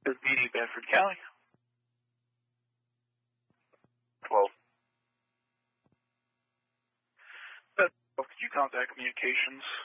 PD, Bedford County. 12. Could you contact communications